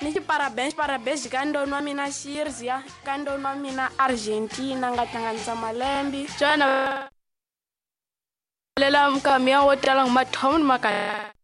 ni xiparabéns ka ndoni wa mina Xirzia ka ndoni wa mina Argentina nga hlanganisa malembe xana lela mukami ya wo tala mathomo ni makaya